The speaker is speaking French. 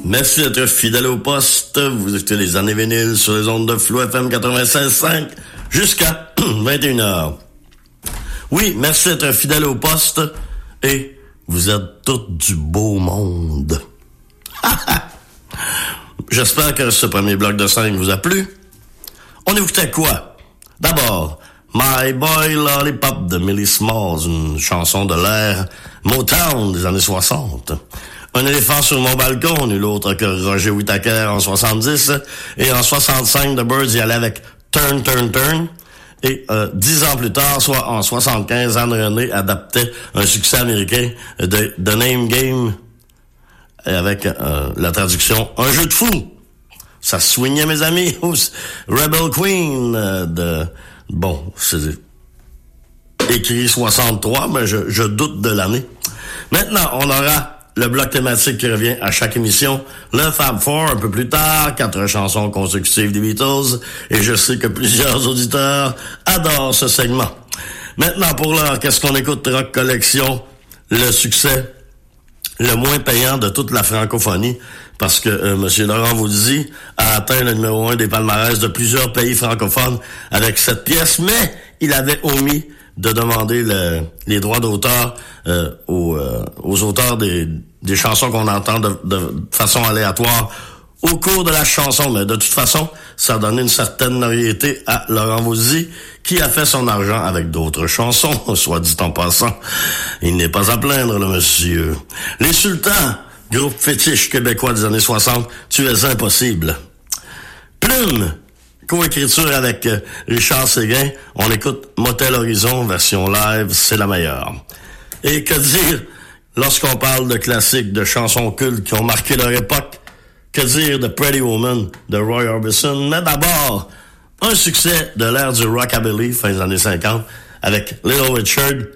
Merci d'être fidèle au poste. Vous écoutez les années vinyles sur les ondes de Flow FM 96.5 jusqu'à 21h. Oui, merci d'être fidèle au poste et vous êtes tous du beau monde. J'espère que ce premier bloc de 5 vous a plu. On écoutait quoi? D'abord, My Boy Lollipop de Millie Smalls, une chanson de l'ère Motown des années 60. Un éléphant sur mon balcon, nul autre que Roger Whittaker en 70. Et en 65, The Byrds y allait avec Turn, Turn, Turn. Et 10 ans plus tard, soit en 75, Anne René adaptait un succès américain de The Name Game avec la traduction « Un jeu de fou ». Ça swingait, mes amis. Rebel Queen bon, c'est écrit 63, mais je doute de l'année. Maintenant, on aura le bloc thématique qui revient à chaque émission, le Fab Four un peu plus tard, 4 chansons consécutives des Beatles, et je sais que plusieurs auditeurs adorent ce segment. Maintenant, pour l'heure, qu'est-ce qu'on écoute? Rock Collection, le succès le moins payant de toute la francophonie, parce que M. Laurent Voulzy a atteint le numéro 1 des palmarès de plusieurs pays francophones avec cette pièce, mais il avait omis de demander les droits d'auteur aux auteurs des chansons qu'on entend de façon aléatoire au cours de la chanson. Mais de toute façon, ça a donné une certaine notoriété à Laurent Voulzy, qui a fait son argent avec d'autres chansons, soit dit en passant. Il n'est pas à plaindre, le monsieur. Les Sultans, groupe fétiche québécois des années 60, Tu es impossible. Plume, coécriture avec Richard Séguin. On écoute Motel Horizon, version live, c'est la meilleure. Et que dire lorsqu'on parle de classiques, de chansons cultes qui ont marqué leur époque? Que dire de Pretty Woman de Roy Orbison? Mais d'abord, un succès de l'ère du rockabilly fin des années 50 avec Little Richard